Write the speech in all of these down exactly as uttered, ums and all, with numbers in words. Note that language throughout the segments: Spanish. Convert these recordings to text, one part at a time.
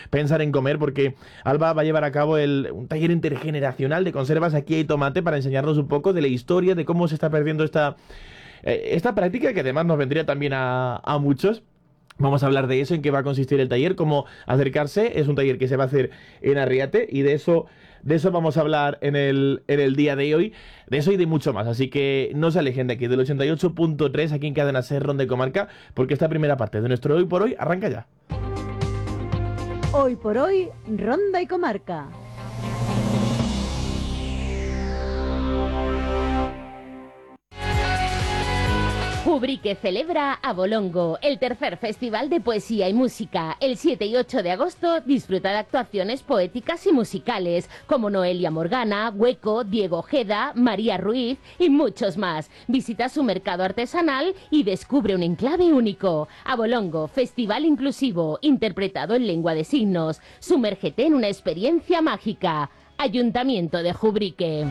pensar en comer, porque Alba va a llevar a cabo el, un taller intergeneracional de conservas Aquí hay tomate para enseñarnos un poco de la historia, de cómo se está perdiendo esta, eh, esta práctica, que además nos vendría también a, a muchos. Vamos a hablar de eso, en qué va a consistir el taller, cómo acercarse. Es un taller que se va a hacer en Arriate y de eso, de eso vamos a hablar en el, en el día de hoy. De eso y de mucho más. Así que no se alejen de aquí, del ochenta y ocho punto tres, aquí en Cadena Ser, Ronda y Comarca, porque esta primera parte de nuestro Hoy por Hoy arranca ya. Hoy por Hoy, Ronda y Comarca. Jubrique celebra Abolongo, el tercer festival de poesía y música. El siete y ocho de agosto disfruta de actuaciones poéticas y musicales, como Noelia Morgana, Hueco, Diego Ojeda, María Ruiz y muchos más. Visita su mercado artesanal y descubre un enclave único. Abolongo, festival inclusivo, interpretado en lengua de signos. Sumérgete en una experiencia mágica. Ayuntamiento de Jubrique.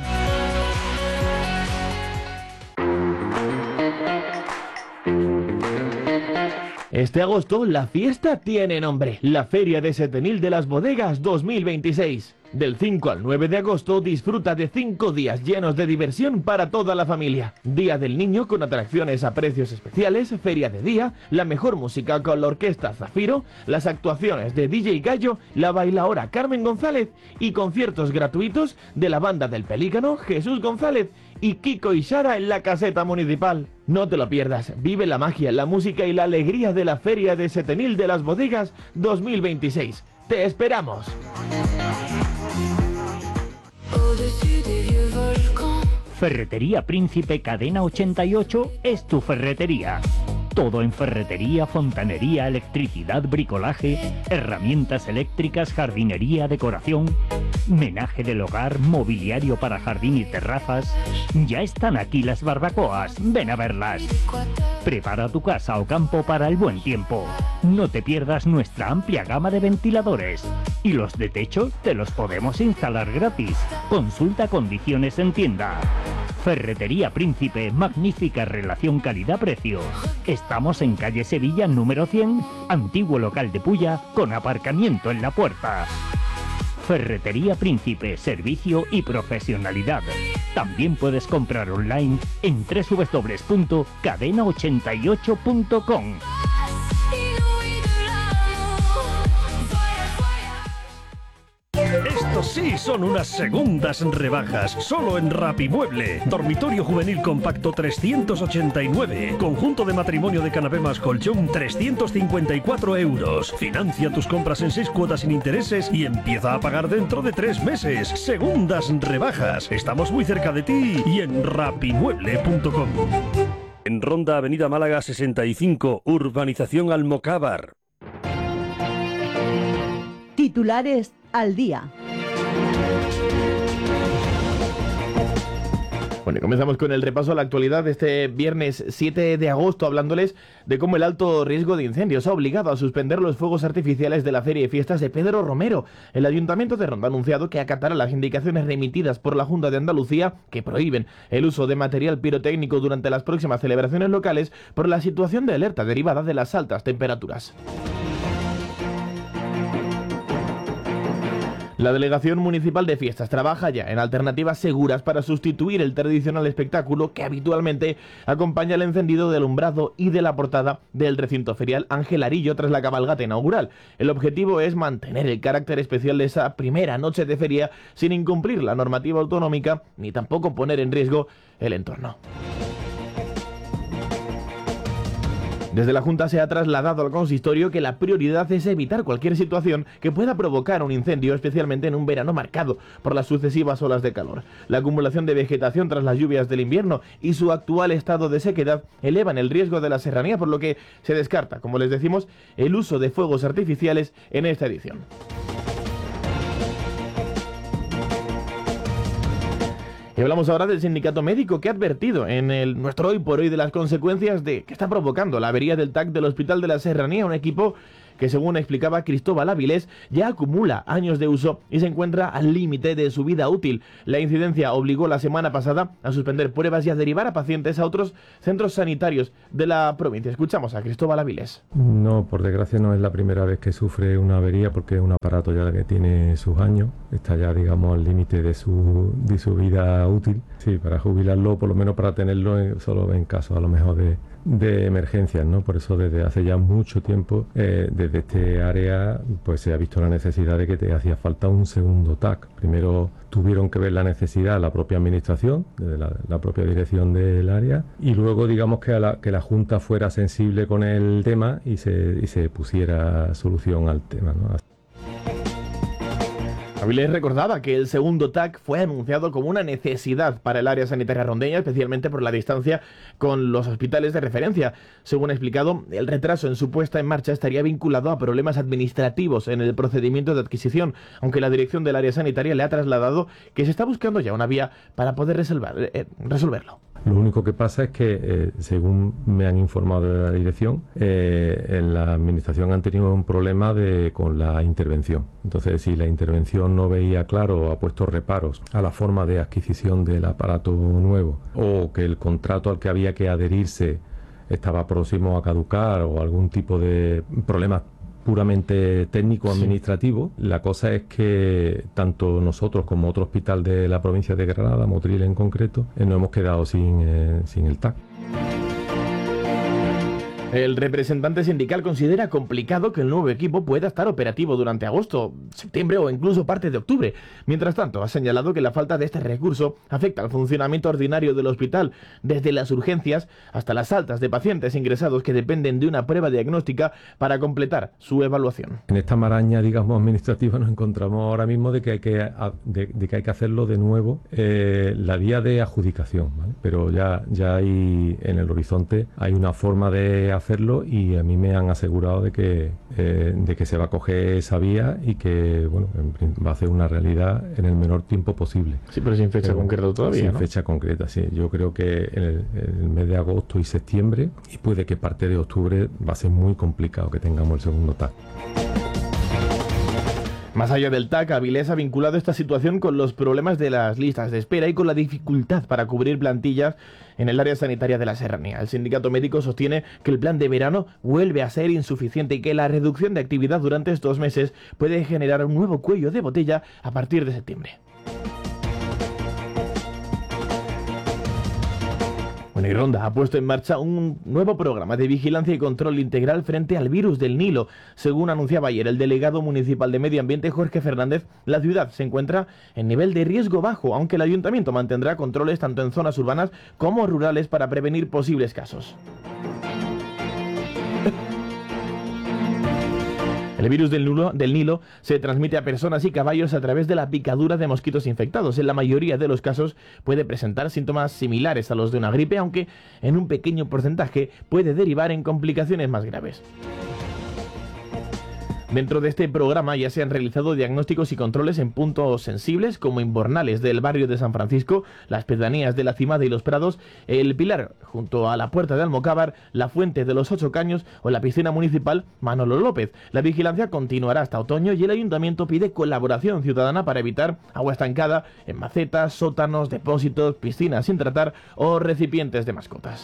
Este agosto la fiesta tiene nombre, la Feria de Setenil de las Bodegas dos mil veintiséis. Del cinco al nueve de agosto disfruta de cinco días llenos de diversión para toda la familia. Día del Niño con atracciones a precios especiales, feria de día, la mejor música con la orquesta Zafiro, las actuaciones de D J Gallo, la bailaora Carmen González y conciertos gratuitos de la banda del Pelícano, Jesús González y Kiko y Sara en la caseta municipal. No te lo pierdas, vive la magia, la música y la alegría de la Feria de Setenil de las Bodegas dos mil veintiséis. ¡Te esperamos! Ferretería Príncipe Cadena ochenta y ocho es tu ferretería. Todo en ferretería, fontanería, electricidad, bricolaje, herramientas eléctricas, jardinería, decoración, menaje del hogar, mobiliario para jardín y terrazas. Ya están aquí las barbacoas, ven a verlas. Prepara tu casa o campo para el buen tiempo. No te pierdas nuestra amplia gama de ventiladores. Y los de techo te los podemos instalar gratis. Consulta condiciones en tienda. Ferretería Príncipe, magnífica relación calidad-precio. Estamos en calle Sevilla número cien, antiguo local de Pulla, con aparcamiento en la puerta. Ferretería Príncipe, servicio y profesionalidad. También puedes comprar online en doble u doble u doble u punto cadena ochenta y ocho punto com. Estos sí son unas segundas rebajas, solo en Rapimueble. Dormitorio juvenil compacto trescientos ochenta y nueve. Conjunto de matrimonio de canapé más colchón trescientos cincuenta y cuatro euros. Financia tus compras en seis cuotas sin intereses y empieza a pagar dentro de tres meses. Segundas rebajas. Estamos muy cerca de ti y en rapimueble punto com. En Ronda, Avenida Málaga sesenta y cinco, Urbanización Almocávar. Titulares al día. Bueno, y comenzamos con el repaso a la actualidad de este viernes siete de agosto, hablándoles de cómo el alto riesgo de incendios ha obligado a suspender los fuegos artificiales de la Feria de Fiestas de Pedro Romero. El Ayuntamiento de Ronda ha anunciado que acatará las indicaciones remitidas por la Junta de Andalucía que prohíben el uso de material pirotécnico durante las próximas celebraciones locales por la situación de alerta derivada de las altas temperaturas. La Delegación Municipal de Fiestas trabaja ya en alternativas seguras para sustituir el tradicional espectáculo que habitualmente acompaña el encendido del alumbrado y de la portada del recinto ferial Ángel Arillo tras la cabalgata inaugural. El objetivo es mantener el carácter especial de esa primera noche de feria sin incumplir la normativa autonómica ni tampoco poner en riesgo el entorno. Desde la Junta se ha trasladado al consistorio que la prioridad es evitar cualquier situación que pueda provocar un incendio, especialmente en un verano marcado por las sucesivas olas de calor. La acumulación de vegetación tras las lluvias del invierno y su actual estado de sequedad elevan el riesgo de la serranía, por lo que se descarta, como les decimos, el uso de fuegos artificiales en esta edición. Y hablamos ahora del sindicato médico que ha advertido en el nuestro Hoy por Hoy de las consecuencias de que está provocando la avería del T A C del Hospital de la Serranía, un equipo que según explicaba Cristóbal Avilés ya acumula años de uso y se encuentra al límite de su vida útil. La incidencia obligó la semana pasada a suspender pruebas y a derivar a pacientes a otros centros sanitarios de la provincia. Escuchamos a Cristóbal Avilés. No, por desgracia no es la primera vez que sufre una avería, porque es un aparato ya que tiene sus años, está ya digamos al límite de su, de su vida útil. Sí, para jubilarlo, por lo menos para tenerlo en, solo en casos a lo mejor de, de emergencias, ¿no? Por eso desde hace ya mucho tiempo, eh, desde este área, pues se ha visto la necesidad de que te hacía falta un segundo T A C. Primero tuvieron que ver la necesidad la propia administración, desde la, la propia dirección del área, y luego digamos que, a la, que la Junta fuera sensible con el tema y se, y se pusiera solución al tema, ¿no? Avilés recordaba que el segundo T A C fue anunciado como una necesidad para el área sanitaria rondeña, especialmente por la distancia con los hospitales de referencia. Según ha explicado, el retraso en su puesta en marcha estaría vinculado a problemas administrativos en el procedimiento de adquisición, aunque la dirección del área sanitaria le ha trasladado que se está buscando ya una vía para poder resolver, eh, resolverlo. Lo único que pasa es que, eh, según me han informado de la dirección, eh, en la administración han tenido un problema de, con la intervención. Entonces, si la intervención no veía claro o ha puesto reparos a la forma de adquisición del aparato nuevo, o que el contrato al que había que adherirse estaba próximo a caducar, o algún tipo de problemas puramente técnico-administrativo, sí. La cosa es que tanto nosotros como otro hospital de la provincia de Granada, Motril en concreto, eh, nos hemos quedado sin, eh, sin el T A C. El representante sindical considera complicado que el nuevo equipo pueda estar operativo durante agosto, septiembre o incluso parte de octubre. Mientras tanto, ha señalado que la falta de este recurso afecta al funcionamiento ordinario del hospital, desde las urgencias hasta las altas de pacientes ingresados que dependen de una prueba diagnóstica para completar su evaluación. En esta maraña, digamos, administrativa nos encontramos ahora mismo de que hay que, de, de que, hay que hacerlo de nuevo eh, la vía de adjudicación, ¿vale? Pero ya, ya hay en el horizonte hay una forma de hacerlo y a mí me han asegurado de que, eh, de que se va a coger esa vía y que bueno va a ser una realidad en el menor tiempo posible. Sí, pero sin fecha pero, concreta todavía, Sin ¿no? fecha concreta, sí. Yo creo que en el, en el mes de agosto y septiembre, y puede que parte de octubre, va a ser muy complicado que tengamos el segundo T A C. Más allá del T A C, Avilés ha vinculado esta situación con los problemas de las listas de espera y con la dificultad para cubrir plantillas en el área sanitaria de la Serranía. El sindicato médico sostiene que el plan de verano vuelve a ser insuficiente y que la reducción de actividad durante estos meses puede generar un nuevo cuello de botella a partir de septiembre. Bueno, y Ronda ha puesto en marcha un nuevo programa de vigilancia y control integral frente al virus del Nilo. Según anunciaba ayer el delegado municipal de Medio Ambiente, Jorge Fernández, la ciudad se encuentra en nivel de riesgo bajo, aunque el ayuntamiento mantendrá controles tanto en zonas urbanas como rurales para prevenir posibles casos. El virus del Nilo, del Nilo se transmite a personas y caballos a través de la picadura de mosquitos infectados. En la mayoría de los casos puede presentar síntomas similares a los de una gripe, aunque en un pequeño porcentaje puede derivar en complicaciones más graves. Dentro de este programa ya se han realizado diagnósticos y controles en puntos sensibles como Inbornales del barrio de San Francisco, las pedanías de La Cimada y Los Prados, El Pilar junto a la Puerta de Almocávar, la Fuente de los Ocho Caños o la piscina municipal Manolo López. La vigilancia continuará hasta otoño y el ayuntamiento pide colaboración ciudadana para evitar agua estancada en macetas, sótanos, depósitos, piscinas sin tratar o recipientes de mascotas.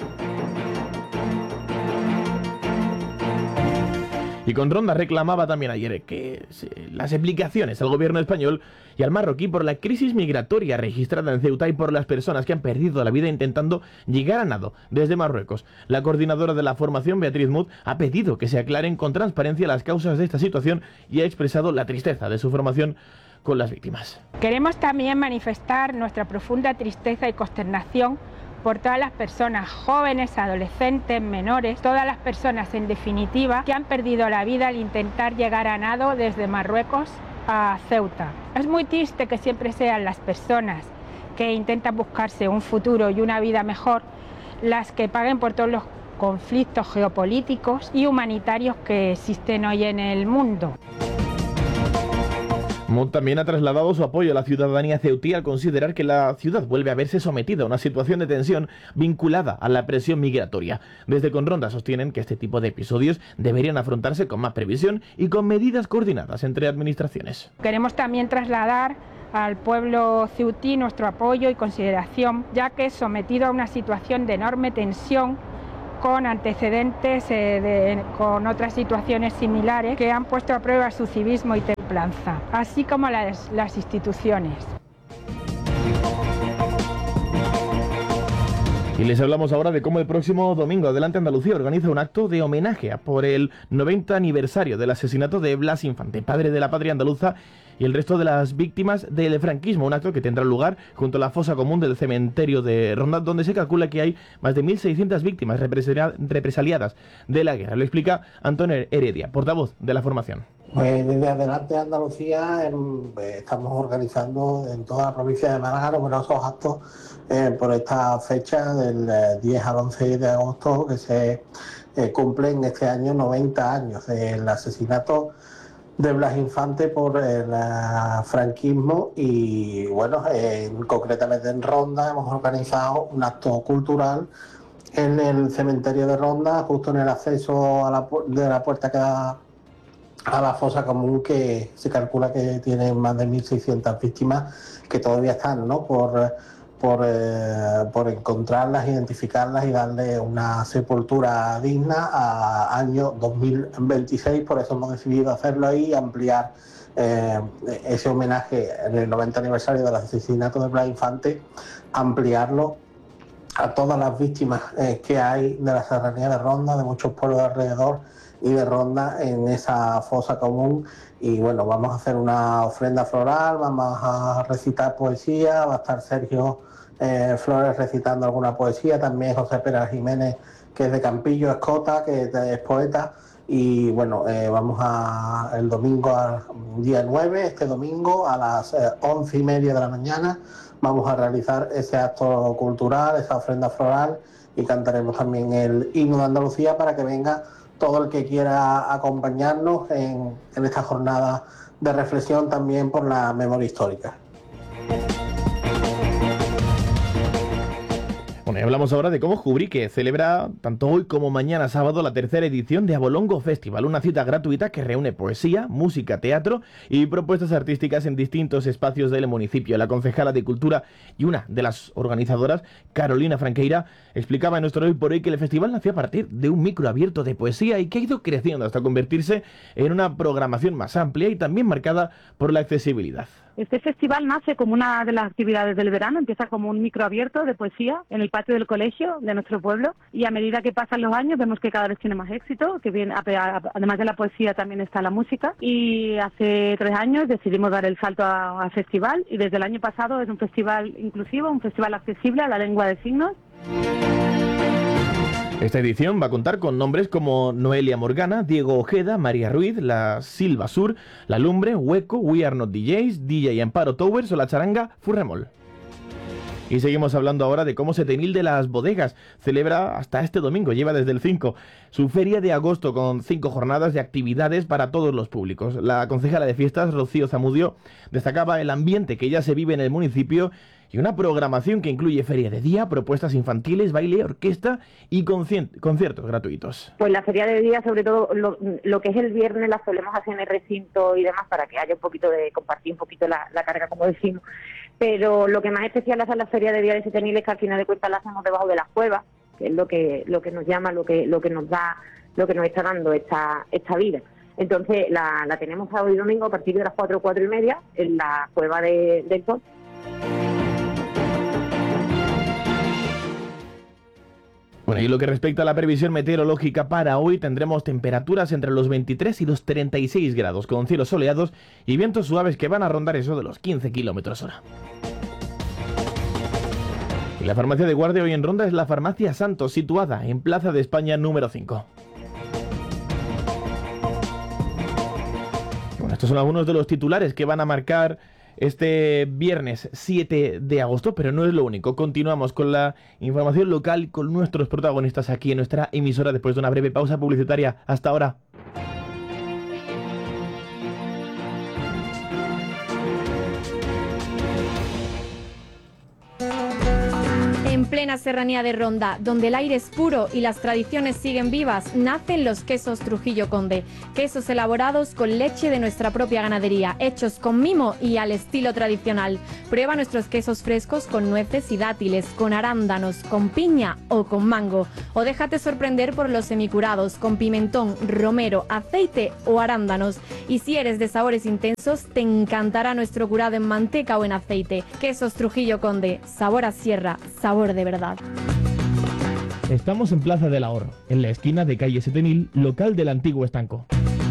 Y con Ronda reclamaba también ayer que las explicaciones al gobierno español y al marroquí por la crisis migratoria registrada en Ceuta y por las personas que han perdido la vida intentando llegar a nado desde Marruecos. La coordinadora de la formación, Beatriz Mut, ha pedido que se aclaren con transparencia las causas de esta situación y ha expresado la tristeza de su formación con las víctimas. Queremos también manifestar nuestra profunda tristeza y consternación por todas las personas jóvenes, adolescentes, menores, todas las personas en definitiva que han perdido la vida al intentar llegar a nado desde Marruecos a Ceuta. Es muy triste que siempre sean las personas que intentan buscarse un futuro y una vida mejor las que paguen por todos los conflictos geopolíticos y humanitarios que existen hoy en el mundo. Mont también ha trasladado su apoyo a la ciudadanía ceutí al considerar que la ciudad vuelve a verse sometida a una situación de tensión vinculada a la presión migratoria. Desde Conronda sostienen que este tipo de episodios deberían afrontarse con más previsión y con medidas coordinadas entre administraciones. Queremos también trasladar al pueblo ceutí nuestro apoyo y consideración, ya que es sometido a una situación de enorme tensión con antecedentes eh, de, con otras situaciones similares que han puesto a prueba su civismo y templanza, así como las, las instituciones. Y les hablamos ahora de cómo el próximo domingo Adelante Andalucía organiza un acto de homenaje por el noventa aniversario del asesinato de Blas Infante, padre de la patria andaluza y el resto de las víctimas del franquismo. Un acto que tendrá lugar junto a la fosa común del cementerio de Ronda, donde se calcula que hay más de mil seiscientas víctimas represaliadas de la guerra. Lo explica Antonio Heredia, portavoz de la formación. Pues desde Adelante Andalucía en, eh, estamos organizando en toda la provincia de Málaga numerosos actos eh, por esta fecha del eh, diez al once de agosto, que se eh, cumplen este año noventa años del asesinato de Blas Infante por el uh, franquismo. Y bueno, eh, concretamente en Ronda hemos organizado un acto cultural en el cementerio de Ronda, justo en el acceso a la, de la puerta que da a la fosa común, que se calcula que tiene más de mil seiscientas víctimas que todavía están, ¿no?, por, por, eh, por encontrarlas, identificarlas y darle una sepultura digna a año dos mil veintiséis. Por eso hemos decidido hacerlo ahí y ampliar eh, ese homenaje en el noventa aniversario del asesinato de Blas Infante, ampliarlo a todas las víctimas eh, que hay de la serranía de Ronda, de muchos pueblos de alrededor y de Ronda, en esa fosa común. Y bueno, vamos a hacer una ofrenda floral, vamos a recitar poesía, va a estar Sergio eh, Flores recitando alguna poesía, también José Pérez Jiménez, que es de Campillo, Escota, que es poeta. Y bueno, eh, vamos a el domingo, al día nueve, este domingo, a las eh, once y media de la mañana, vamos a realizar ese acto cultural, esa ofrenda floral, y cantaremos también el himno de Andalucía para que venga todo el que quiera acompañarnos en, en esta jornada de reflexión también por la memoria histórica. Bueno, y hablamos ahora de cómo Jubrique celebra tanto hoy como mañana sábado la tercera edición de Abolongo Festival, una cita gratuita que reúne poesía, música, teatro y propuestas artísticas en distintos espacios del municipio. La concejala de Cultura y una de las organizadoras, Carolina Franqueira, explicaba en nuestro Hoy por Hoy que el festival nació a partir de un micro abierto de poesía y que ha ido creciendo hasta convertirse en una programación más amplia y también marcada por la accesibilidad. Este festival nace como una de las actividades del verano, empieza como un micro abierto de poesía en el patio del colegio de nuestro pueblo, y a medida que pasan los años vemos que cada vez tiene más éxito, que bien, además de la poesía también está la música, y hace tres años decidimos dar el salto al festival, y desde el año pasado es un festival inclusivo, un festival accesible a la lengua de signos. Esta edición va a contar con nombres como Noelia Morgana, Diego Ojeda, María Ruiz, La Silva Sur, La Lumbre, Hueco, We Are Not D Js, D J Amparo Towers o la charanga Furremol. Y seguimos hablando ahora de cómo Setenil de las Bodegas celebra hasta este domingo, lleva desde el cinco, su feria de agosto con cinco jornadas de actividades para todos los públicos. La concejala de fiestas, Rocío Zamudio, destacaba el ambiente que ya se vive en el municipio y una programación que incluye feria de día, propuestas infantiles, baile, orquesta y conciertos gratuitos. Pues la feria de día, sobre todo lo, lo que es el viernes, la solemos hacer en el recinto y demás para que haya un poquito de compartir un poquito la, la carga, como decimos. Pero lo que más especial hace la feria de día de Setenil es que al final de cuentas la hacemos debajo de las cuevas, que es lo que lo que nos llama, lo que lo que nos da, lo que nos está dando esta esta vida. Entonces la, la tenemos sábado y domingo a partir de las cuatro, cuatro y media en la cueva de, del Sol. Bueno, y lo que respecta a la previsión meteorológica para hoy, tendremos temperaturas entre los veintitrés y los treinta y seis grados, con cielos soleados y vientos suaves que van a rondar eso de los quince kilómetros hora. Y la farmacia de guardia hoy en Ronda es la Farmacia Santos, situada en Plaza de España número cinco. Bueno, estos son algunos de los titulares que van a marcar este viernes siete de agosto, pero no es lo único. Continuamos con la información local, con nuestros protagonistas aquí en nuestra emisora después de una breve pausa publicitaria. Hasta ahora. plena serranía de Ronda, donde el aire es puro y las tradiciones siguen vivas, nacen los quesos Trujillo Conde. Quesos elaborados con leche de nuestra propia ganadería, hechos con mimo y al estilo tradicional. Prueba nuestros quesos frescos con nueces y dátiles, con arándanos, con piña o con mango. O déjate sorprender por los semicurados, con pimentón, romero, aceite o arándanos. Y si eres de sabores intensos, te encantará nuestro curado en manteca o en aceite. Quesos Trujillo Conde, sabor a sierra, sabor de verdad. Estamos en Plaza del Ahorro, en la esquina de calle Setenil, local del antiguo estanco.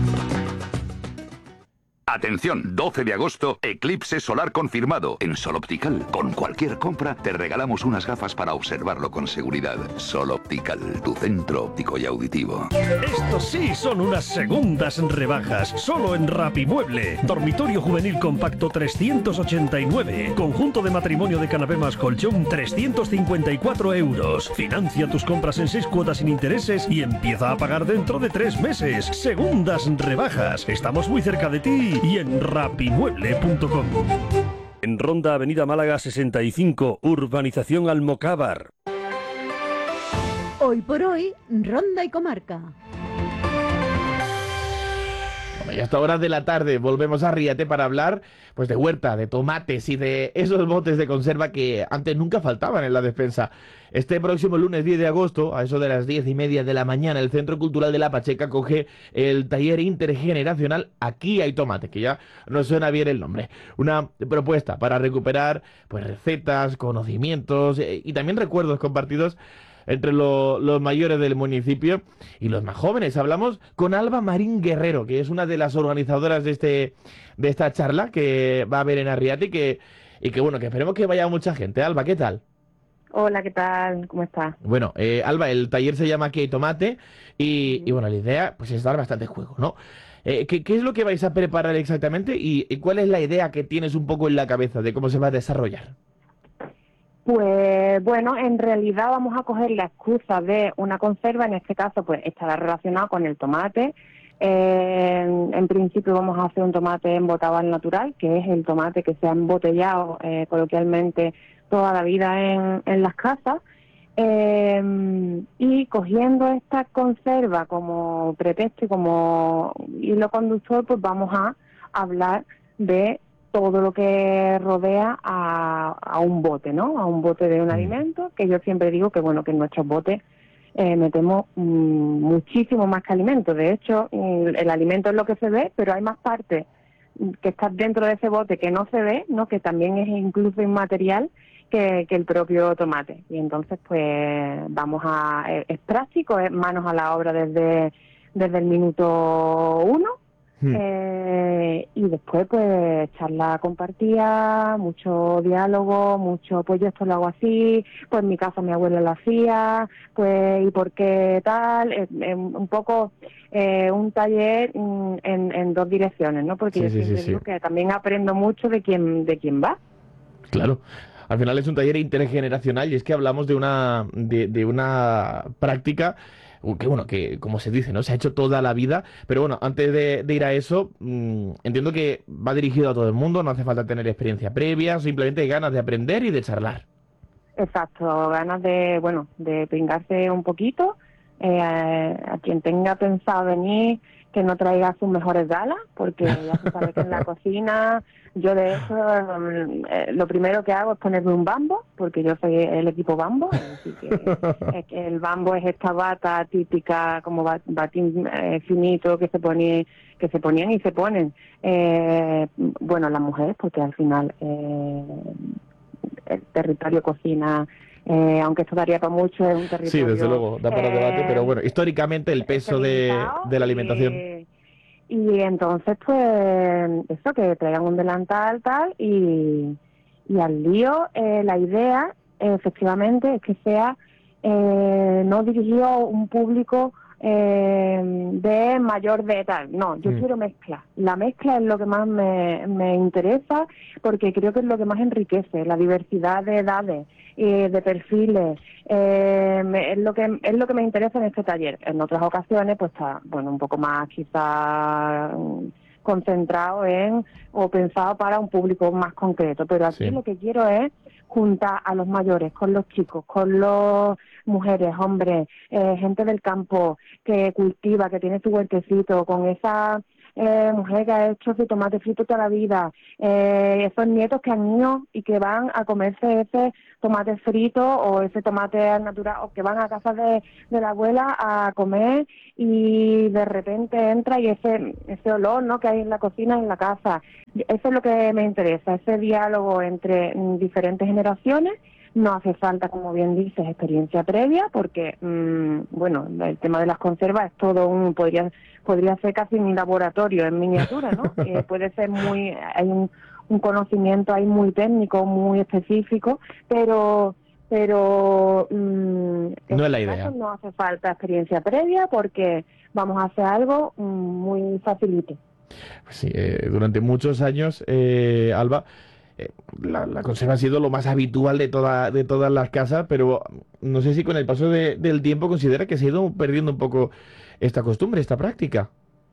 Atención, doce de agosto, eclipse solar confirmado en Sol Optical. Con cualquier compra te regalamos unas gafas para observarlo con seguridad. Sol Optical, tu centro óptico y auditivo. Estos sí son unas segundas rebajas, solo en Rapimueble. Dormitorio juvenil compacto trescientos ochenta y nueve. Conjunto de matrimonio de canapé más colchón trescientos cincuenta y cuatro euros. Financia tus compras en seis cuotas sin intereses y empieza a pagar dentro de tres meses. Segundas rebajas. Estamos muy cerca de ti y en rapimueble punto com. En Ronda, Avenida Málaga sesenta y cinco, Urbanización Almocávar. Hoy por hoy, Ronda y Comarca. Y a esta hora de la tarde volvemos a Ríate para hablar pues de huerta, de tomates y de esos botes de conserva que antes nunca faltaban en la despensa. Este próximo lunes diez de agosto, a eso de las diez y media de la mañana, el Centro Cultural de La Pacheca coge el taller intergeneracional Aquí hay tomate, que ya nos suena bien el nombre. Una propuesta para recuperar pues recetas, conocimientos eh, y también recuerdos compartidos entre lo, los mayores del municipio y los más jóvenes. Hablamos con Alba Marín Guerrero, que es una de las organizadoras de este de esta charla que va a haber en Arriate y que, y que bueno, que esperemos que vaya mucha gente. Alba, ¿qué tal? Hola, ¿qué tal? ¿Cómo estás? Bueno, eh, Alba, el taller se llama Aquí hay tomate y, y bueno, la idea pues es dar bastante juego, ¿no? Eh, ¿qué, ¿Qué es lo que vais a preparar exactamente y, y cuál es la idea que tienes un poco en la cabeza de cómo se va a desarrollar? Pues bueno, en realidad vamos a coger la excusa de una conserva, en este caso pues estará relacionado con el tomate. Eh, en, en principio vamos a hacer un tomate embotado al natural, que es el tomate que se ha embotellado eh, coloquialmente toda la vida en, en las casas. Eh, y cogiendo esta conserva como pretexto y como hilo conductor, pues vamos a hablar de todo lo que rodea a, a un bote, ¿no? A un bote de un alimento, que yo siempre digo que, bueno, que en nuestros botes eh, metemos mmm, muchísimo más que alimento. De hecho, mmm, el alimento es lo que se ve, pero hay más partes que están dentro de ese bote que no se ve, ¿no? Que también es incluso inmaterial que, que el propio tomate. Y entonces, pues, vamos a... Es, es práctico, es manos a la obra desde, desde el minuto uno. Hmm. Eh, y después pues charla compartida, mucho diálogo, mucho pues yo esto lo hago así, pues en mi casa mi abuela lo hacía, pues y por qué tal, eh, eh, un poco eh, un taller mm, en, en dos direcciones, ¿no? Porque sí, yo sí, siempre sí, digo sí. que también aprendo mucho de quien de quien va. Claro. Al final es un taller intergeneracional y es que hablamos de una de, de una práctica que bueno, que como se dice, ¿no? Se ha hecho toda la vida, pero bueno, antes de, de ir a eso, mmm, entiendo que va dirigido a todo el mundo, no hace falta tener experiencia previa, simplemente hay ganas de aprender y de charlar. Exacto, ganas de, bueno, de pringarse un poquito, eh, a quien tenga pensado venir, que no traiga sus mejores galas, porque ya se sabe que en la cocina, yo de eso, eh, lo primero que hago es ponerme un bambo, porque yo soy el equipo bambo, es decir, que, es que el bambo es esta bata típica, como batín eh, finito que se pone, que se ponían y se ponen, eh, bueno, las mujeres, porque al final eh, el territorio cocina... Eh, aunque esto daría para mucho, es un territorio... Sí, desde luego, da para eh, debate, pero bueno, históricamente el peso de, de la alimentación... Y, y entonces, pues, eso, que traigan un delantal, tal, y, y al lío, eh, la idea, eh, efectivamente, es que sea eh, no dirigido a un público eh, de mayor de tal, no, yo mm. quiero mezcla. La mezcla es lo que más me, me interesa, porque creo que es lo que más enriquece, la diversidad de edades, Eh, de perfiles, eh, me, es lo que es lo que me interesa en este taller. En otras ocasiones pues está, bueno, un poco más quizá concentrado en o pensado para un público más concreto. Pero aquí Sí. lo que quiero es juntar a los mayores con los chicos, con las mujeres, hombres, eh, gente del campo que cultiva, que tiene su huertecito, con esa eh, mujer que ha hecho su tomate frito toda la vida, eh, esos nietos que han ido y que van a comerse ese tomate frito o ese tomate natural, o que van a casa de, de la abuela a comer y de repente entra y ese ese olor, ¿no?, que hay en la cocina, en la casa. Eso es lo que me interesa, ese diálogo entre mm, diferentes generaciones. No hace falta, como bien dices, experiencia previa, porque, mmm, bueno, el tema de las conservas es todo un, podría podría ser casi un laboratorio en miniatura, ¿no? Eh, puede ser muy, hay un, un conocimiento ahí muy técnico, muy específico, pero pero mmm, No es la en este idea. caso no hace falta experiencia previa porque vamos a hacer algo mmm, muy facilito. Sí, eh, durante muchos años, eh, Alba, eh, la, la conserva ha sido lo más habitual de, toda, de todas las casas, pero no sé si con el paso de- del tiempo considera que se ha ido perdiendo un poco esta costumbre, esta práctica.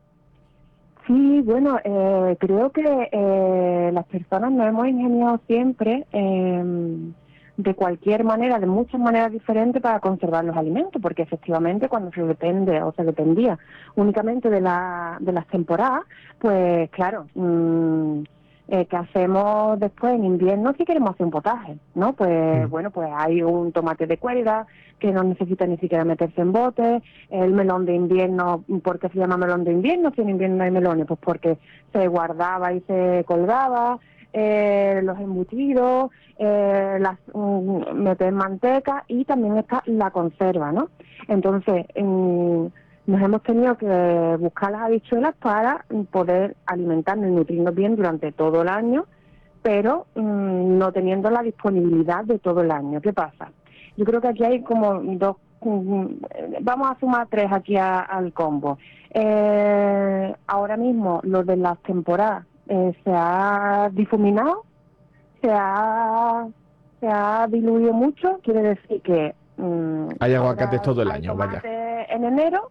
Sí, bueno, eh, creo que eh, las personas nos hemos ingeniado siempre eh, de cualquier manera, de muchas maneras diferentes para conservar los alimentos, porque efectivamente cuando se depende o se dependía únicamente de, la, de las temporadas, pues claro, mmm, eh, ¿qué hacemos después en invierno si queremos hacer un potaje? ¿No? Pues bueno, pues hay un tomate de cuerda que no necesita ni siquiera meterse en bote, el melón de invierno, ¿por qué se llama melón de invierno si en invierno no hay melones? Pues porque se guardaba y se colgaba, eh, los embutidos, eh, las um, meter manteca y también está la conserva, ¿no? Entonces, mm, nos hemos tenido que buscar las habichuelas para poder alimentarnos y nutrirnos bien durante todo el año, pero mmm, no teniendo la disponibilidad de todo el año. ¿Qué pasa? Yo creo que aquí hay como dos, mm, vamos a sumar tres aquí a, al combo. Eh, ahora mismo lo de las temporadas eh, se ha difuminado, se ha, se ha diluido mucho, quiere decir que mm, Hay aguacates ahora todo el hay año, vaya. tomate en enero,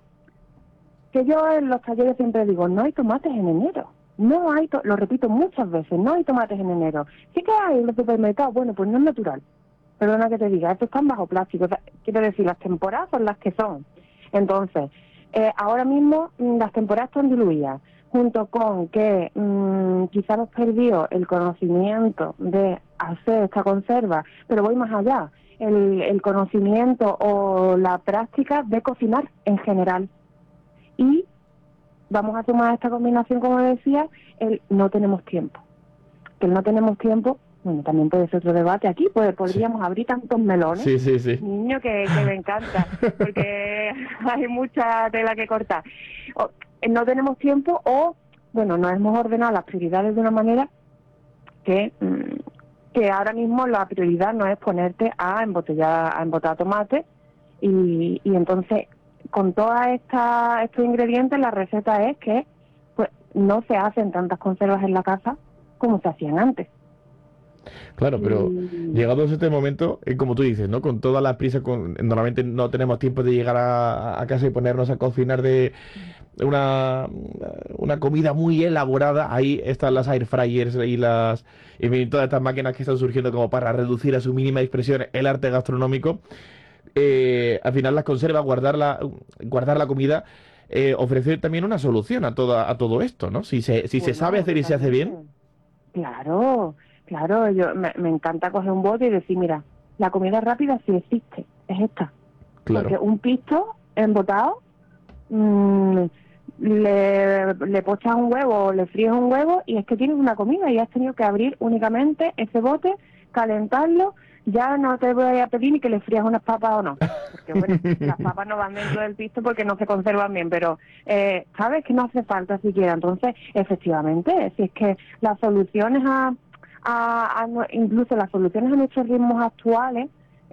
que yo en los talleres siempre digo, no hay tomates en enero. No hay, to lo repito muchas veces, no hay tomates en enero. Sí que hay en los supermercados, bueno, pues no es natural. Perdona que te diga, estos están bajo plástico. O sea, quiero decir, las temporadas son las que son. Entonces, eh, ahora mismo mm, las temporadas están diluidas, junto con que mmm, quizá hemos perdido el conocimiento de hacer esta conserva, pero voy más allá, el, el conocimiento o la práctica de cocinar en general. Y vamos a sumar esta combinación, como decía, el no tenemos tiempo. Que el no tenemos tiempo, bueno, también puede ser otro debate aquí, pues podríamos sí. abrir tantos melones, sí, sí, sí. niño, que, que me encanta, porque hay mucha tela que cortar. O, no tenemos tiempo o, bueno, nos hemos ordenado las prioridades de una manera que, que ahora mismo la prioridad no es ponerte a embotellar, a embotar tomate y, y entonces con todos estos ingredientes la receta es que pues no se hacen tantas conservas en la casa como se hacían antes. Claro, pero y... llegados a este momento, eh, como tú dices, ¿no? Con todas las prisas, con, normalmente no tenemos tiempo de llegar a, a casa y ponernos a cocinar de una, una comida muy elaborada. Ahí están las air fryers y las y todas estas máquinas que están surgiendo como para reducir a su mínima expresión el arte gastronómico. Eh, al final las conservas, guardar la, guardar la comida, eh, ofrece también una solución a toda, a todo esto, ¿no? Si se, si bueno, se sabe hacer y se hace bien. Claro, claro, yo me, me encanta coger un bote y decir, mira, la comida rápida sí existe, es esta. Claro. Porque un pisto embotado, mmm, le, le pochas un huevo, le fríes un huevo y es que tienes una comida y has tenido que abrir únicamente ese bote, calentarlo. Ya no te voy a pedir ni que le frías unas papas o no, porque bueno, las papas no van dentro del pisto porque no se conservan bien, pero eh, sabes que no hace falta siquiera. Entonces, efectivamente, si es que las soluciones a, a, a incluso las soluciones a nuestros ritmos actuales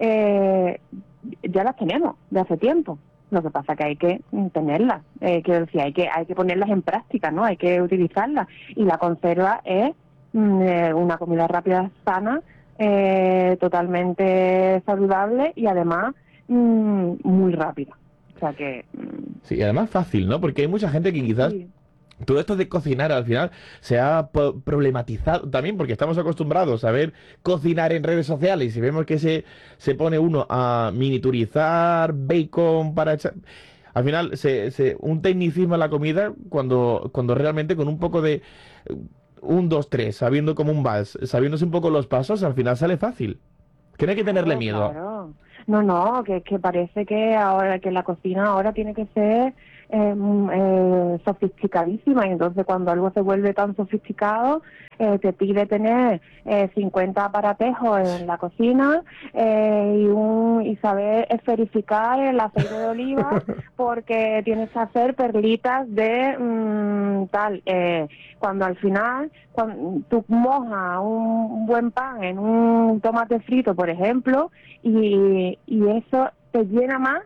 eh, ya las tenemos de hace tiempo. Lo que pasa que hay que tenerlas, eh, quiero decir, hay que hay que ponerlas en práctica, ¿no? Hay que utilizarlas y la conserva es mm, eh, una comida rápida, sana. Eh, totalmente saludable y además mmm, muy rápida. O sea que... Mmm... Sí, además fácil, ¿no? Porque hay mucha gente que quizás sí. todo esto de cocinar al final se ha po- problematizado también porque estamos acostumbrados a ver cocinar en redes sociales y vemos que se, se pone uno a miniaturizar bacon para echar... Al final, se, se, un tecnicismo en la comida cuando, cuando realmente con un poco de... Un, dos, tres, sabiendo como un vals, sabiéndose un poco los pasos, al final sale fácil. Que no hay que tenerle Claro, miedo. claro. No, no, que, que parece que ahora que la cocina ahora tiene que ser eh, mm, eh, sofisticadísima, y entonces cuando algo se vuelve tan sofisticado eh, te pide tener eh, cincuenta aparatejos en la cocina eh, y un y saber esferificar el aceite de oliva porque tienes que hacer perlitas de mm, tal eh, cuando al final cuando tú mojas un buen pan en un tomate frito, por ejemplo, y, y eso te llena más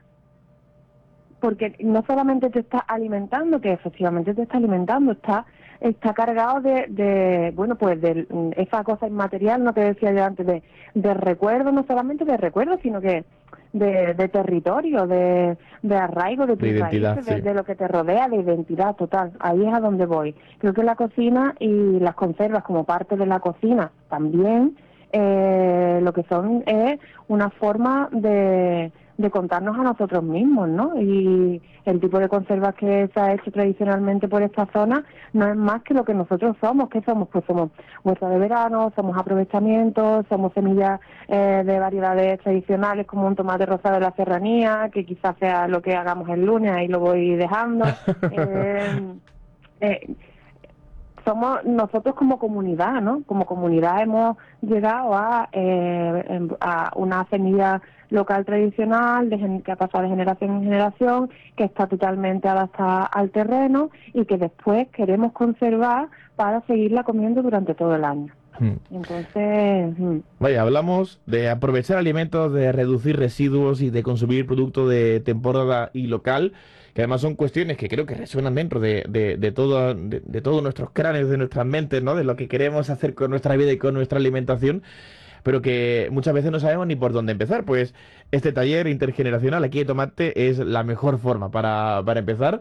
porque no solamente te está alimentando, que efectivamente te está alimentando, está está cargado de, de bueno, pues de esa cosa inmaterial, no te decía yo antes, de, de recuerdo, no solamente de recuerdo, sino que de, de territorio, de, de arraigo, de tus De identidad, raíces, de, sí. de lo que te rodea, de identidad total. Ahí es a donde voy. Creo que la cocina y las conservas como parte de la cocina también, eh, lo que son es una forma de de contarnos a nosotros mismos, ¿no? Y el tipo de conservas que se ha hecho tradicionalmente por esta zona no es más que lo que nosotros somos. ¿Qué somos? Pues somos huerta de verano, somos aprovechamientos, somos semillas eh, de variedades tradicionales como un tomate rosado de la serranía, que quizás sea lo que hagamos el lunes, ahí lo voy dejando. eh, eh, somos nosotros como comunidad, ¿no? Como comunidad hemos llegado a, eh, a una semilla local tradicional de, gen- que ha pasado de generación en generación, que está totalmente adaptada al terreno y que después queremos conservar para seguirla comiendo durante todo el año. Hmm. Entonces, mm, Vaya, hablamos de aprovechar alimentos, de reducir residuos y de consumir producto de temporada y local, que además son cuestiones que creo que resuenan dentro de, de, de, todo, de, de todos nuestros cráneos, de nuestras mentes, ¿no? De lo que queremos hacer con nuestra vida y con nuestra alimentación, pero que muchas veces no sabemos ni por dónde empezar. Pues este taller intergeneracional aquí de Tomate es la mejor forma para, para empezar.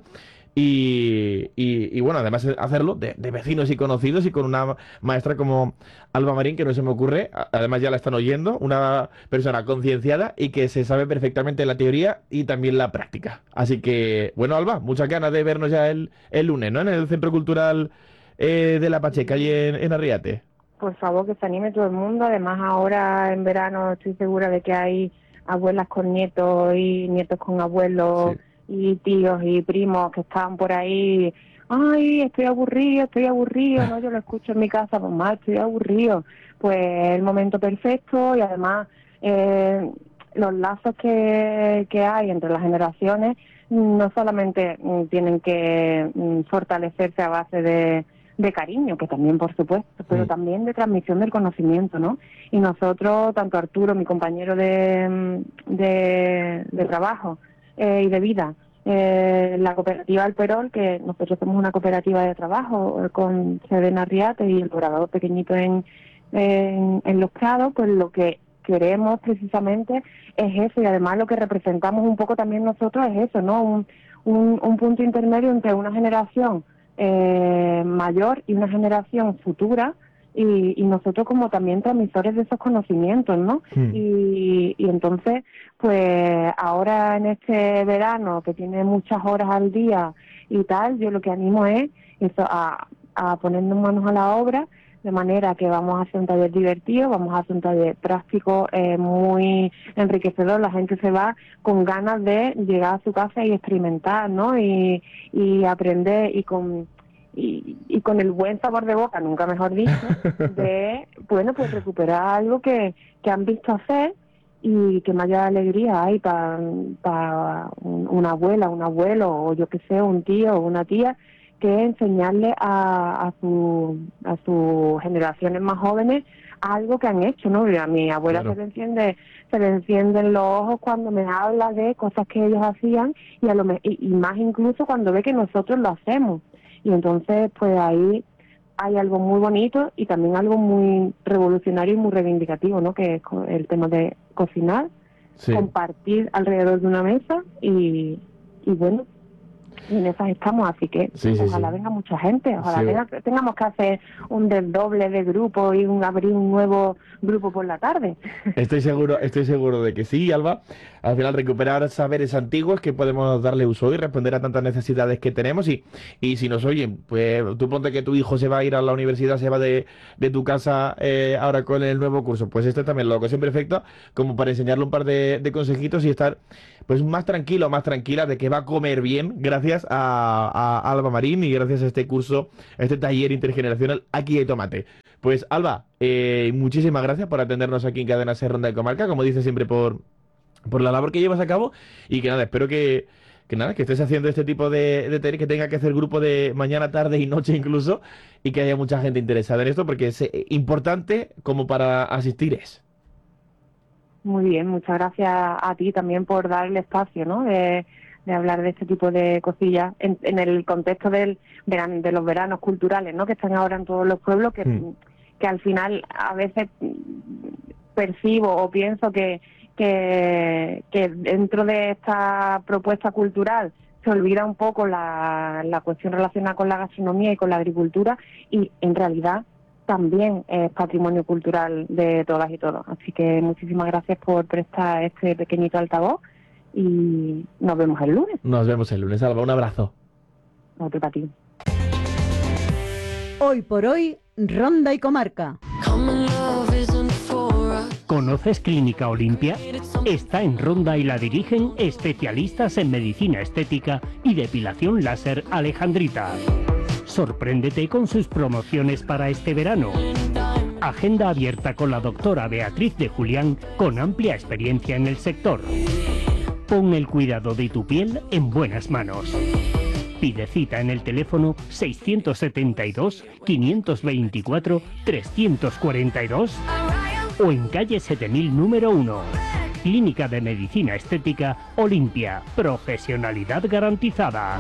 Y, y, y bueno, además hacerlo de, de vecinos y conocidos y con una maestra como Alba Marín, que no se me ocurre, a- además ya la están oyendo, una persona concienciada y que se sabe perfectamente la teoría y también la práctica. Así que, bueno, Alba, muchas ganas de vernos ya el, el lunes, ¿no? En el Centro Cultural eh, de La Pacheca, allí en, en Arriate. por favor, que se anime todo el mundo. Además, ahora en verano estoy segura de que hay abuelas con nietos y nietos con abuelos. Sí. Y tíos y primos que están por ahí, ay, estoy aburrido, estoy aburrido, no, yo lo escucho en mi casa, mamá, estoy aburrido. Pues el momento perfecto y además eh, los lazos que, que hay entre las generaciones no solamente mm, tienen que mm, fortalecerse a base de, de cariño, que también por supuesto, pero Mm. también de transmisión del conocimiento, ¿no? Y nosotros, tanto Arturo, mi compañero de, de, de trabajo, Eh, y de vida. Eh, la cooperativa Alperol, que nosotros somos una cooperativa de trabajo eh, con sede en Arriate y el orador pequeñito en, en, en Los Prados, pues lo que queremos precisamente es eso, y además lo que representamos un poco también nosotros es eso, ¿no? Un, un, un punto intermedio entre una generación eh, mayor y una generación futura, y, y nosotros como también transmisores de esos conocimientos, ¿no? Mm. Y, y entonces, pues ahora en este verano que tiene muchas horas al día y tal, yo lo que animo es eso, a, a ponernos manos a la obra, de manera que vamos a hacer un taller divertido, vamos a hacer un taller práctico eh, muy enriquecedor. La gente se va con ganas de llegar a su casa y experimentar, ¿no? Y, y aprender y con y, y con el buen sabor de boca, nunca mejor dicho, de, bueno, pues recuperar algo que, que han visto hacer y que mayor alegría hay para pa una abuela, un abuelo, o yo que sé, un tío o una tía, que enseñarle a, a, su, a sus generaciones más jóvenes algo que han hecho, ¿no? A mi abuela Claro. se le enciende, se le encienden los ojos cuando me habla de cosas que ellos hacían y, a lo me- y, y más incluso cuando ve que nosotros lo hacemos. Y entonces, pues ahí hay algo muy bonito y también algo muy revolucionario y muy reivindicativo, ¿no? Que es co- el tema de cocinar, Sí. compartir alrededor de una mesa y, y bueno, y en esas estamos, así que sí, sí, ojalá sí. venga mucha gente, ojalá Sí. venga, tengamos que hacer un desdoble de grupo y un abrir un nuevo grupo por la tarde. Estoy seguro, estoy seguro de que sí, Alba. Al final recuperar saberes antiguos que podemos darle uso y responder a tantas necesidades que tenemos y, y si nos oyen, pues tú ponte que tu hijo se va a ir a la universidad, se va de, de tu casa eh, ahora con el nuevo curso, pues este también la ocasión perfecta como para enseñarle un par de, de consejitos y estar pues más tranquilo, más tranquila de que va a comer bien gracias a, a Alba Marín y gracias a este curso, a este taller intergeneracional Aquí hay tomate. Pues Alba, eh, muchísimas gracias por atendernos aquí en Cadena Ser Ronda y Comarca, como dices siempre por, por la labor que llevas a cabo y que nada, espero que, que nada, que estés haciendo este tipo de, de taller, que tenga que hacer grupo de mañana, tarde y noche incluso y que haya mucha gente interesada en esto porque es eh, importante como para asistir es. Muy bien, muchas gracias a ti también por dar el espacio, ¿no? De, de hablar de este tipo de cosillas en, en el contexto del veran, de los veranos culturales, ¿no? Que están ahora en todos los pueblos, que, mm. que al final a veces percibo o pienso que, que, que dentro de esta propuesta cultural se olvida un poco la, la cuestión relacionada con la gastronomía y con la agricultura y en realidad también es patrimonio cultural de todas y todos. Así que muchísimas gracias por prestar este pequeñito altavoz y nos vemos el lunes. Nos vemos el lunes, Alba. Un abrazo. Otro para ti. Hoy por hoy, Ronda y Comarca. ¿Conoces Clínica Olimpia? Está en Ronda y la dirigen especialistas en medicina estética y depilación láser Alejandrita. Sorpréndete con sus promociones para este verano. Agenda abierta con la doctora Beatriz de Julián, con amplia experiencia en el sector. Pon el cuidado de tu piel en buenas manos. Pide cita en el teléfono seiscientos setenta y dos, quinientos veinticuatro, trescientos cuarenta y dos o en calle siete mil número uno. Clínica de Medicina Estética Olimpia. Profesionalidad garantizada.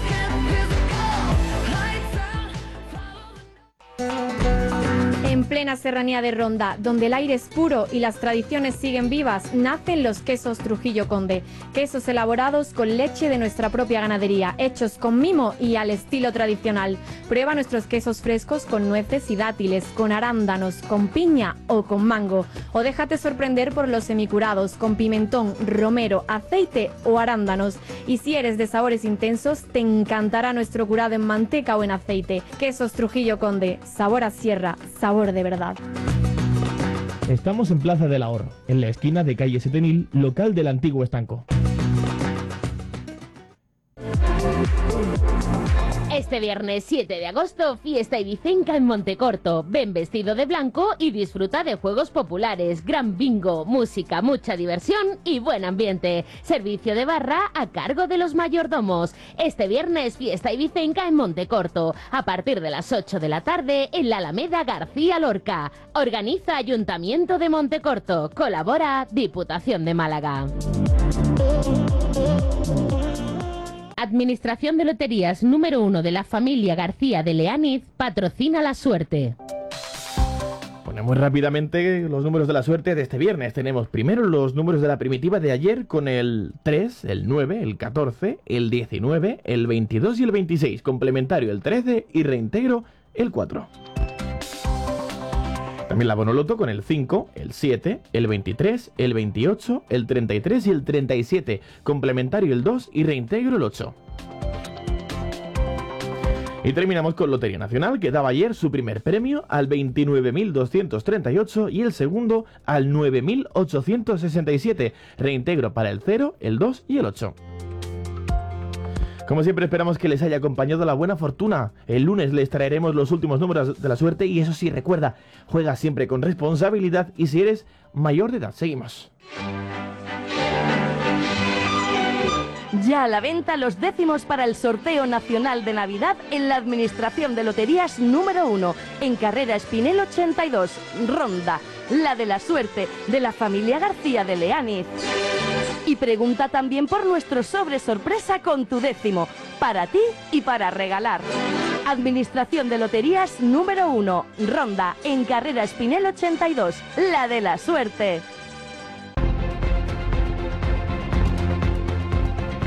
En plena serranía de Ronda, donde el aire es puro y las tradiciones siguen vivas, nacen los quesos Trujillo Conde. Quesos elaborados con leche de nuestra propia ganadería, hechos con mimo y al estilo tradicional. Prueba nuestros quesos frescos con nueces y dátiles, con arándanos, con piña o con mango. O déjate sorprender por los semicurados, con pimentón, romero, aceite o arándanos. Y si eres de sabores intensos, te encantará nuestro curado en manteca o en aceite. Quesos Trujillo Conde, sabor a sierra, sabor de verdad. Estamos en Plaza del Ahorro, en la esquina de calle Setenil, local del antiguo estanco. Este viernes siete de agosto, fiesta ibicenca en Montecorto. Ven vestido de blanco y disfruta de juegos populares, gran bingo, música, mucha diversión y buen ambiente. Servicio de barra a cargo de los mayordomos. Este viernes, fiesta ibicenca en Montecorto, a partir de las ocho de la tarde en la Alameda García Lorca. Organiza Ayuntamiento de Montecorto. Colabora Diputación de Málaga. Administración de Loterías número uno de la familia García de Leániz patrocina la suerte. Ponemos rápidamente los números de la suerte de este viernes. Tenemos primero los números de la primitiva de ayer con el tres, el nueve, el catorce, el diecinueve, el veintidós y el veintiséis. Complementario el trece y reintegro el cuatro. También la Bonoloto con el cinco, el siete, el veintitrés, el veintiocho, el treinta y tres y el treinta y siete. Complementario el dos y reintegro el ocho. Y terminamos con Lotería Nacional, que daba ayer su primer premio al veintinueve mil doscientos treinta y ocho y el segundo al nueve mil ochocientos sesenta y siete. Reintegro para el cero, el dos y el ocho. Como siempre, esperamos que les haya acompañado la buena fortuna. El lunes les traeremos los últimos números de la suerte y eso sí, recuerda, juega siempre con responsabilidad y si eres mayor de edad. Seguimos. Ya a la venta los décimos para el sorteo nacional de Navidad en la Administración de Loterías número uno, en Carrera Espinel ochenta y dos, Ronda, la de la suerte de la familia García de Leániz. Y pregunta también por nuestro sobre sorpresa con tu décimo, para ti y para regalar. Administración de Loterías número uno, Ronda, en Carrera Espinel ochenta y dos, la de la suerte.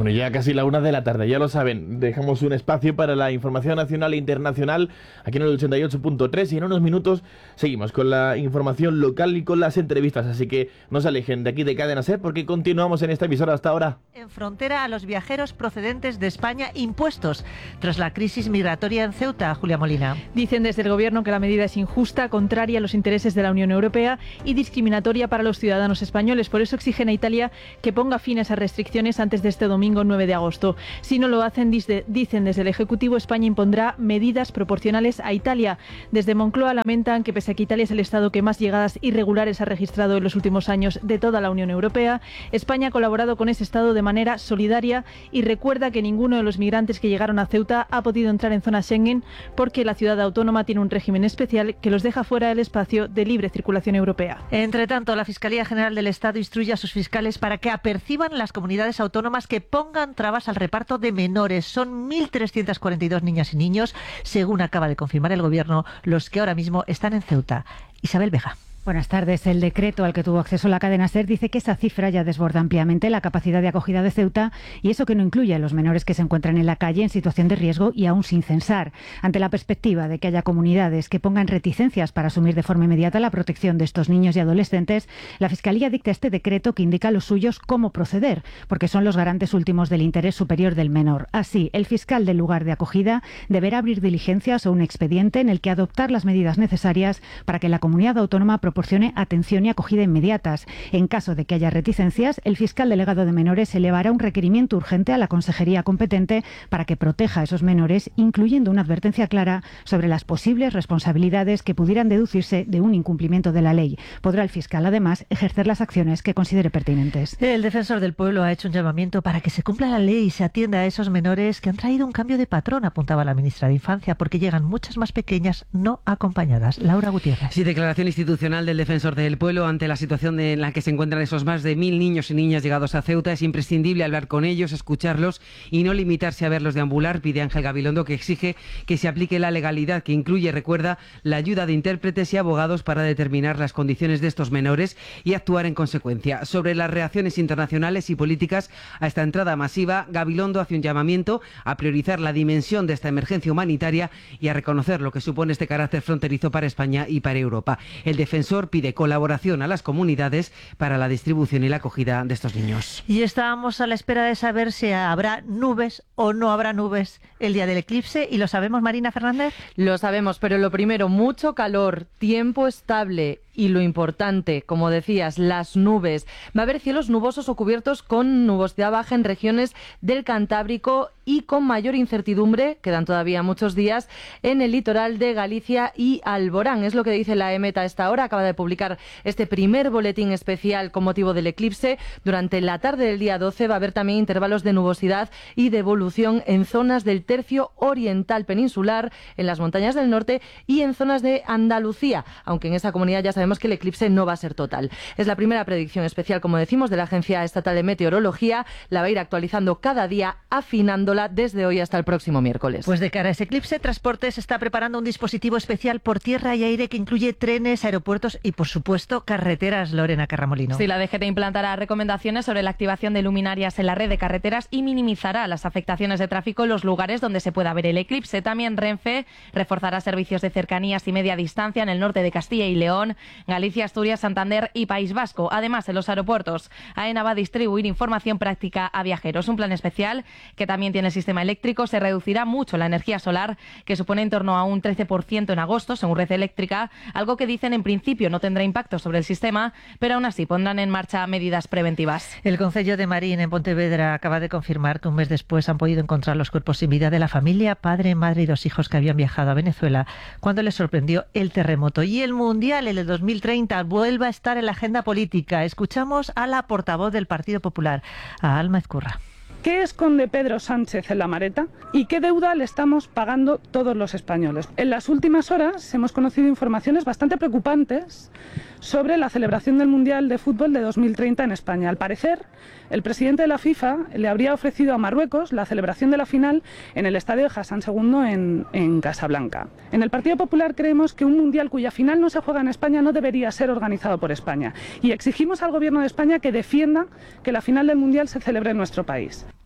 Bueno, ya casi la una de la tarde, ya lo saben. Dejamos un espacio para la información nacional e internacional aquí en el ochenta y ocho punto tres y en unos minutos seguimos con la información local y con las entrevistas. Así que no se alejen de aquí de Cadena Ser porque continuamos en esta emisora hasta ahora. En frontera a los viajeros procedentes de España impuestos tras la crisis migratoria en Ceuta. Julia Molina. Dicen desde el Gobierno que la medida es injusta, contraria a los intereses de la Unión Europea y discriminatoria para los ciudadanos españoles. Por eso exigen a Italia que ponga fin a esas restricciones antes de este domingo nueve de agosto. Si no lo hacen, dice, dicen desde el Ejecutivo, España impondrá medidas proporcionales a Italia. Desde Moncloa lamentan que pese a que Italia es el Estado que más llegadas irregulares ha registrado en los últimos años de toda la Unión Europea, España ha colaborado con ese Estado de manera solidaria y recuerda que ninguno de los migrantes que llegaron a Ceuta ha podido entrar en zona Schengen porque la ciudad autónoma tiene un régimen especial que los deja fuera del espacio de libre circulación europea. Entre tanto, la Fiscalía General del Estado instruye a sus fiscales para que aperciban las comunidades autónomas que pongan trabas al reparto de menores. Son mil trescientos cuarenta y dos niñas y niños, según acaba de confirmar el Gobierno, los que ahora mismo están en Ceuta. Isabel Vega. Buenas tardes. El decreto al que tuvo acceso la cadena SER dice que esa cifra ya desborda ampliamente la capacidad de acogida de Ceuta y eso que no incluye a los menores que se encuentran en la calle en situación de riesgo y aún sin censar. Ante la perspectiva de que haya comunidades que pongan reticencias para asumir de forma inmediata la protección de estos niños y adolescentes, la Fiscalía dicta este decreto que indica a los suyos cómo proceder, porque son los garantes últimos del interés superior del menor. Así, el fiscal del lugar de acogida deberá abrir diligencias o un expediente en el que adoptar las medidas necesarias para que la comunidad autónoma proporcione atención y acogida inmediatas. En caso de que haya reticencias, el fiscal delegado de menores elevará un requerimiento urgente a la consejería competente para que proteja a esos menores, incluyendo una advertencia clara sobre las posibles responsabilidades que pudieran deducirse de un incumplimiento de la ley. Podrá el fiscal, además, ejercer las acciones que considere pertinentes. El defensor del pueblo ha hecho un llamamiento para que se cumpla la ley y se atienda a esos menores que han traído un cambio de patrón, apuntaba la ministra de Infancia, porque llegan muchas más pequeñas no acompañadas. Laura Gutiérrez. Sí, declaración institucional del defensor del pueblo ante la situación en la que se encuentran esos más de mil niños y niñas llegados a Ceuta. Es imprescindible hablar con ellos, escucharlos y no limitarse a verlos deambular, pide Ángel Gabilondo, que exige que se aplique la legalidad, que incluye, recuerda, la ayuda de intérpretes y abogados para determinar las condiciones de estos menores y actuar en consecuencia. Sobre las reacciones internacionales y políticas a esta entrada masiva, Gabilondo hace un llamamiento a priorizar la dimensión de esta emergencia humanitaria y a reconocer lo que supone este carácter fronterizo para España y para Europa. El defensor pide colaboración a las comunidades para la distribución y la acogida de estos niños. Y estábamos a la espera de saber si habrá nubes o no habrá nubes el día del eclipse. ¿Y lo sabemos, Marina Fernández? Lo sabemos, pero lo primero, mucho calor, tiempo estable y lo importante, como decías, las nubes. Va a haber cielos nubosos o cubiertos con nubosidad baja en regiones del Cantábrico y con mayor incertidumbre, quedan todavía muchos días, en el litoral de Galicia y Alborán. Es lo que dice la EMET a esta hora. Acaba de publicar este primer boletín especial con motivo del eclipse. Durante la tarde del día doce va a haber también intervalos de nubosidad y de evolución en zonas del tercio oriental peninsular, en las montañas del norte y en zonas de Andalucía, aunque en esa comunidad ya sabemos que el eclipse no va a ser total. Es la primera predicción especial, como decimos, de la Agencia Estatal de Meteorología. La va a ir actualizando cada día, afinándola desde hoy hasta el próximo miércoles. Pues de cara a ese eclipse, Transportes está preparando un dispositivo especial por tierra y aire que incluye trenes, aeropuertos y, por supuesto, carreteras. Lorena Carramolino. Sí, la D G T implantará recomendaciones sobre la activación de luminarias en la red de carreteras y minimizará las afectaciones de tráfico en los lugares donde se pueda ver el eclipse. También Renfe reforzará servicios de cercanías y media distancia en el norte de Castilla y León, Galicia, Asturias, Santander y País Vasco. Además, en los aeropuertos, AENA va a distribuir información práctica a viajeros. Un plan especial que también tiene el sistema eléctrico. Se reducirá mucho la energía solar, que supone en torno a un trece por ciento en agosto, según Red Eléctrica, algo que dicen en principio no tendrá impacto sobre el sistema, pero aún así pondrán en marcha medidas preventivas. El Concello de Marín, en Pontevedra, acaba de confirmar que un mes después han podido encontrar los cuerpos sin vida de la familia, padre, madre y dos hijos que habían viajado a Venezuela cuando les sorprendió el terremoto. Y el Mundial, el de dos mil treinta, vuelve a estar en la agenda política. Escuchamos a la portavoz del Partido Popular, a Alma Ezcurra. ¿Qué esconde Pedro Sánchez en la maleta y qué deuda le estamos pagando todos los españoles? En las últimas horas hemos conocido informaciones bastante preocupantes sobre la celebración del Mundial de Fútbol de dos mil treinta en España. Al parecer, el presidente de la FIFA le habría ofrecido a Marruecos la celebración de la final en el estadio de Hassan segundo en, en Casablanca. En el Partido Popular creemos que un Mundial cuya final no se juega en España no debería ser organizado por España y exigimos al Gobierno de España que defienda que la final del Mundial se celebre en nuestro país.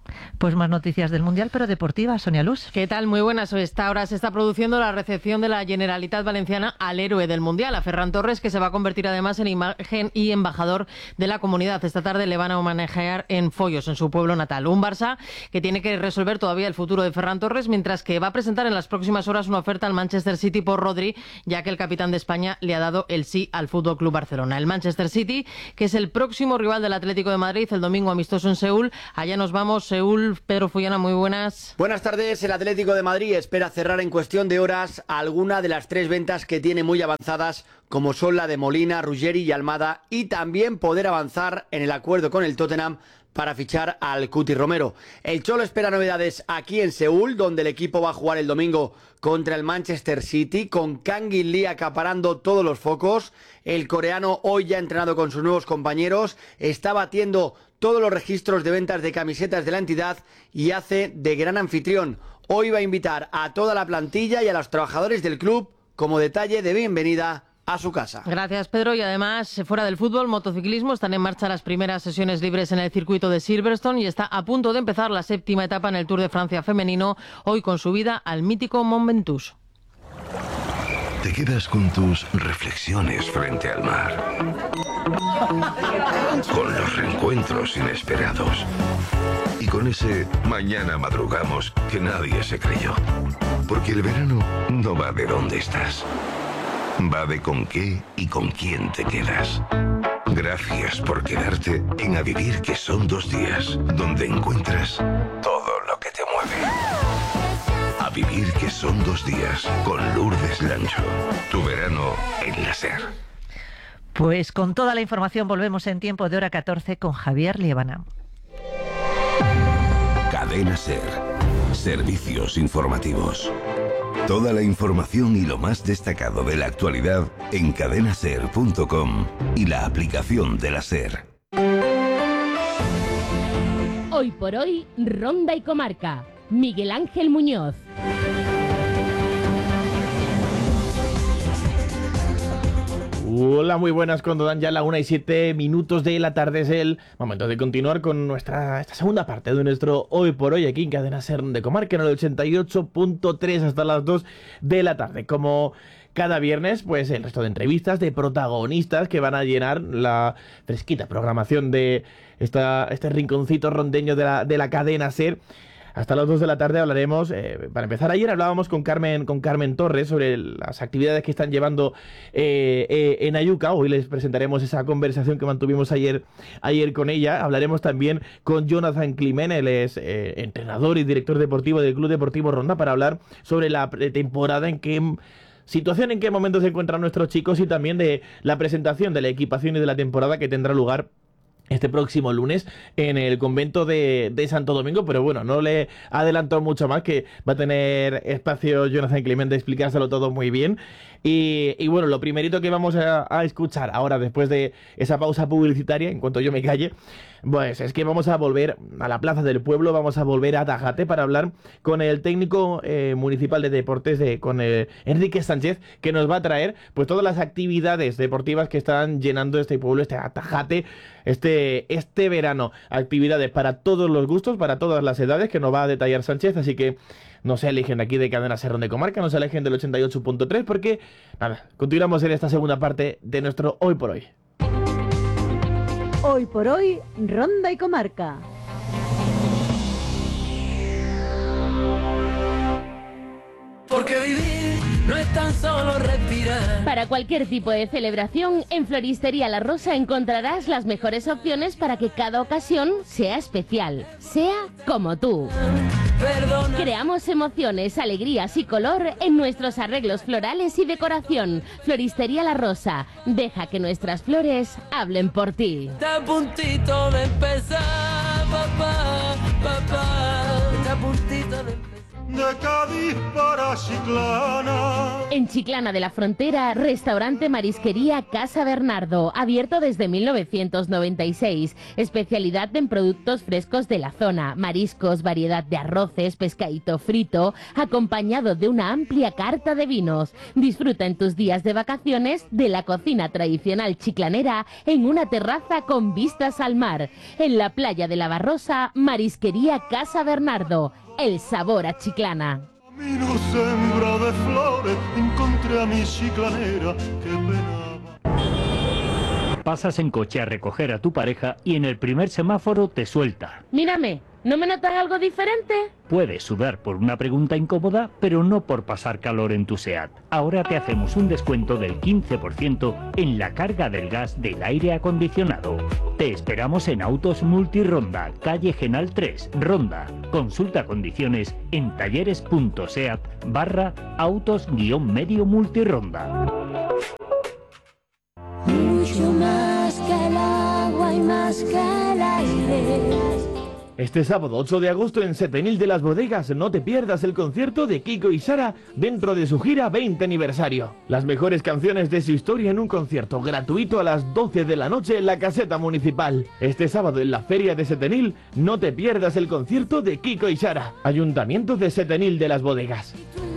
Pues más noticias del Mundial, pero deportivas. Sonia Luz. ¿Qué tal? Muy buenas. Esta hora se está produciendo la recepción de la Generalitat Valenciana al héroe del Mundial, a Ferran Torres, que se va a convertir además en imagen y embajador de la comunidad. Esta tarde le van a homenajear en Follos, en su pueblo natal. Un Barça que tiene que resolver todavía el futuro de Ferran Torres, mientras que va a presentar en las próximas horas una oferta al Manchester City por Rodri, ya que el capitán de España le ha dado el sí al F C Barcelona. El Manchester City, que es el próximo rival del Atlético de Madrid, el domingo amistoso en Seúl. Allá nos vamos, Seúl. Pedro Fullana, muy buenas. Buenas tardes. El Atlético de Madrid espera cerrar en cuestión de horas alguna de las tres ventas que tiene muy avanzadas, como son la de Molina, Ruggeri y Almada, y también poder avanzar en el acuerdo con el Tottenham para fichar al Cuti Romero. El Cholo espera novedades aquí en Seúl, donde el equipo va a jugar el domingo contra el Manchester City, con Kang In Lee acaparando todos los focos. El coreano, hoy ya entrenado con sus nuevos compañeros, está batiendo todos los registros de ventas de camisetas de la entidad y hace de gran anfitrión. Hoy va a invitar a toda la plantilla y a los trabajadores del club como detalle de bienvenida a su casa. Gracias, Pedro. Y además, fuera del fútbol, motociclismo, están en marcha las primeras sesiones libres en el circuito de Silverstone y está a punto de empezar la séptima etapa en el Tour de Francia femenino, hoy con subida al mítico Mont Ventoux. Te quedas con tus reflexiones frente al mar, con los reencuentros inesperados y con ese mañana madrugamos que nadie se creyó. Porque el verano no va de dónde estás, va de con qué y con quién te quedas. Gracias por quedarte en A Vivir, que son dos días, donde encuentras todo lo que te mueve. A Vivir, que son dos días, con Lourdes Lancho. Tu verano en la SER. Pues con toda la información volvemos en tiempo de hora catorce con Javier Liébana. Cadena SER. Servicios informativos. Toda la información y lo más destacado de la actualidad en cadena ser punto com y la aplicación de la SER. Hoy por hoy, Ronda y Comarca. Miguel Ángel Muñoz. Hola, muy buenas, cuando dan ya la una y siete minutos de la tarde es el momento de continuar con nuestra esta segunda parte de nuestro Hoy por Hoy aquí en Cadena SER de Comarca en el ochenta y ocho punto tres hasta las dos de la tarde. Como cada viernes, pues el resto de entrevistas de protagonistas que van a llenar la fresquita programación de esta, este rinconcito rondeño de la, de la Cadena SER. Hasta las dos de la tarde hablaremos, eh, para empezar, ayer hablábamos con Carmen, con Carmen Torres sobre las actividades que están llevando eh, eh, en Ayuca. Hoy les presentaremos esa conversación que mantuvimos ayer, ayer con ella. Hablaremos también con Jonathan Climent, él es eh, entrenador y director deportivo del Club Deportivo Ronda, para hablar sobre la temporada, en qué situación, en qué momento se encuentran nuestros chicos, y también de la presentación de la equipación y de la temporada que tendrá lugar este próximo lunes en el convento de, de Santo Domingo. Pero bueno, no le adelanto mucho más, que va a tener espacio Jonathan Climent de explicárselo todo muy bien. Y, y bueno, lo primerito que vamos a, a escuchar ahora, después de esa pausa publicitaria, en cuanto yo me calle, pues es que vamos a volver a la Plaza del Pueblo, vamos a volver a Tajate para hablar con el técnico eh, municipal de deportes, de, con eh, Enrique Sánchez, que nos va a traer pues todas las actividades deportivas que están llenando este pueblo, este Tajate, este, este verano. Actividades para todos los gustos, para todas las edades, que nos va a detallar Sánchez, así que no se alejen aquí de Cadena SER de Comarca, no se alejen del ochenta y ocho punto tres, porque nada, continuamos en esta segunda parte de nuestro Hoy por Hoy. Hoy por hoy, Ronda y Comarca. Porque vivir no es tan solo respirar. Para cualquier tipo de celebración, en Floristería La Rosa encontrarás las mejores opciones para que cada ocasión sea especial, sea como tú. Perdona. Creamos emociones, alegrías y color en nuestros arreglos florales y decoración. Floristería La Rosa. Deja que nuestras flores hablen por ti. Está a puntito de empezar, papá, papá. Está a puntito de empezar. de Cádiz para Chiclana. En Chiclana de la Frontera, restaurante Marisquería Casa Bernardo, abierto desde mil novecientos noventa y seis. Especialidad en productos frescos de la zona, mariscos, variedad de arroces, pescadito frito, acompañado de una amplia carta de vinos. Disfruta en tus días de vacaciones de la cocina tradicional chiclanera en una terraza con vistas al mar. En la playa de la Barrosa, Marisquería Casa Bernardo. El sabor a Chiclana. Camino sembra de flores, encontré a mi chiclanera que penaba. Pasas en coche a recoger a tu pareja y en el primer semáforo te suelta. Mírame, ¿no me notas algo diferente? Puedes sudar por una pregunta incómoda, pero no por pasar calor en tu SEAT. Ahora te hacemos un descuento del quince por ciento en la carga del gas del aire acondicionado. Te esperamos en Autos Multironda, calle Genal tres, Ronda. Consulta condiciones en talleres.seat barra autos guión medio multironda. Mucho más que el agua y más que el aire. Este sábado ocho de agosto en Setenil de las Bodegas no te pierdas el concierto de Kiko y Sara dentro de su gira veinte aniversario. Las mejores canciones de su historia en un concierto gratuito a las doce de la noche en la Caseta Municipal. Este sábado en la Feria de Setenil no te pierdas el concierto de Kiko y Sara. Ayuntamiento de Setenil de las Bodegas.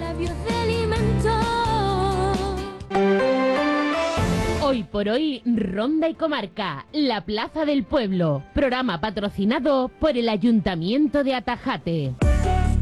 Hoy por hoy, Ronda y Comarca, la Plaza del Pueblo. Programa patrocinado por el Ayuntamiento de Atajate.